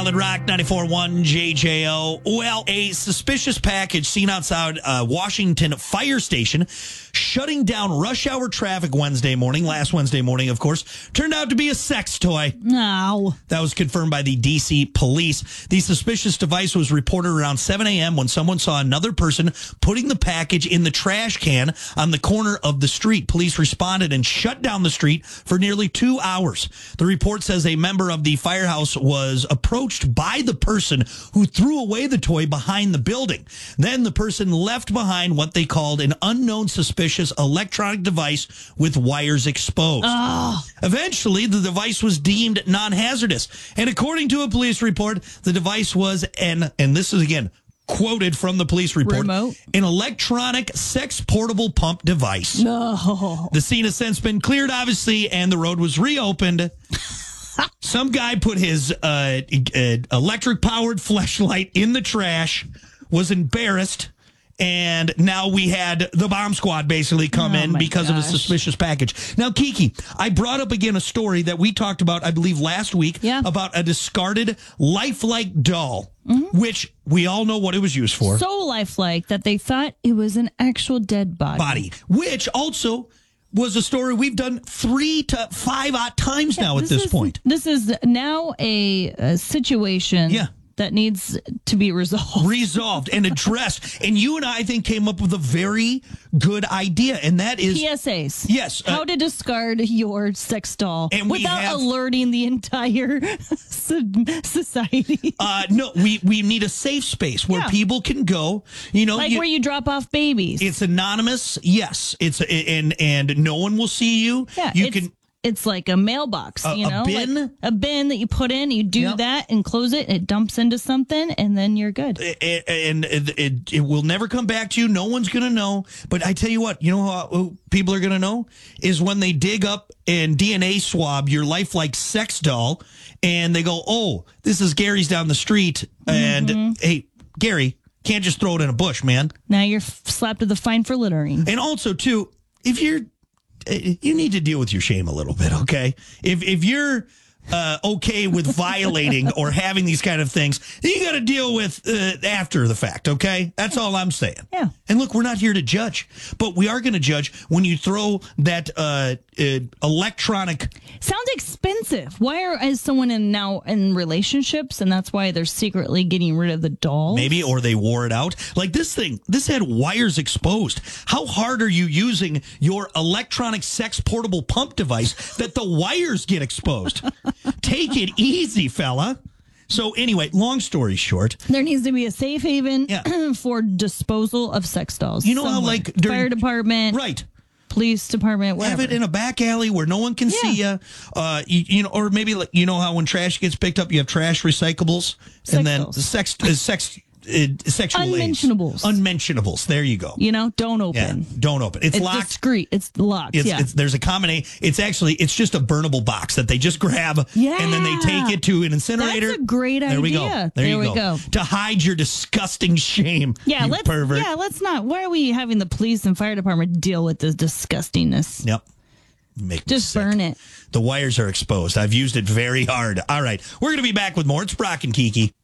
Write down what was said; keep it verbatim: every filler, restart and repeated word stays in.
Solid Rock ninety-four point one J J O. Well, a suspicious package seen outside uh, Washington Fire Station, shutting down rush hour traffic Wednesday morning, last Wednesday morning, of course, turned out to be a sex toy. No. That was confirmed by the D C police. The suspicious device was reported around seven a.m. when someone saw another person putting the package in the trash can on the corner of the street. Police responded and shut down the street for nearly two hours. The report says a member of the firehouse was approached by the person who threw away the toy behind the building. Then the person left behind what they called an unknown suspicious electronic device with wires exposed. Oh. Eventually, the device was deemed non-hazardous. And according to a police report, the device was an, and this is again quoted from the police report, Remote? an electronic sex portable pump device. No. The scene has since been cleared, obviously, and the road was reopened. Some guy put his uh, uh, electric-powered fleshlight in the trash, was embarrassed, and now we had the bomb squad basically come Oh in my because gosh. of a suspicious package. Now, Kiki, I brought up again a story that we talked about, I believe, last week Yeah. about a discarded lifelike doll, mm-hmm. which we all know what it was used for. So lifelike that they thought it was an actual dead body. Body, which also was a story we've done three to five odd times Yeah, now at this is, point. This is now a, a situation Yeah. that needs to be resolved. Resolved and addressed. And you and I, I think, came up with a very good idea, and that is P S As. Yes. Uh, How to discard your sex doll And we without have- alerting the entire society. uh, no, we, we need a safe space where Yeah. people can go. You know, Like you- where you drop off babies. it's anonymous. Yes, it's and and no one will see you. Yeah, you it's, can. It's like a mailbox, A- you a know, bin? like a bin that you put in. You do Yep. that and close it. It dumps into something, and then you're good. It, and it, it, it will never come back to you. No one's going to know. But I tell you what, you know how who people are going to know is when they dig up and D N A swab your lifelike sex doll, and they go, "Oh, this is Gary's down the street," and Mm-hmm. hey, Gary, can't just throw it in a bush, man. Now you're f- slapped with a fine for littering. And also, too, if you're, uh, you need to deal with your shame a little bit, okay? If if you're uh, okay with violating or having these kind of things, then you got to deal with uh, after the fact, okay? That's all I'm saying. Yeah. And look, we're not here to judge, but we are going to judge when you throw that uh, uh, electronic. Sounds expensive. Why are is someone in now in relationships, and that's why they're secretly getting rid of the dolls? Maybe, or they wore it out. Like this thing, this had wires exposed. How hard are you using your electronic sex portable pump device that the wires get exposed? Take it easy, fella. So anyway, long story short, There needs to be a safe haven Yeah. for disposal of sex dolls. You know how, somewhere. like, during- fire department, right. police department, whatever. Have it in a back alley where no one can see you. Uh, you. You know, or maybe like you know how when trash gets picked up, you have trash recyclables, Sex and then dolls. the sex, uh, sex, uh, sexual aids. Unmentionables. Unmentionables. There you go. You know, don't Yeah, open. don't open. It's, It's locked. discreet. It's locked. It's, yeah. it's there's a combination. It's actually it's just a burnable box that they just grab and then they take it to an incinerator. That's a great There we go. idea. There, There you we go. go. To hide your disgusting shame. yeah, you let's pervert. yeah, let's not. Why are we having the police and fire department deal with this disgustingness? Yep. Make me Just sick. burn it. The wires are exposed. I've used it very hard. All right, we're gonna be back with more. It's Brock and Kiki.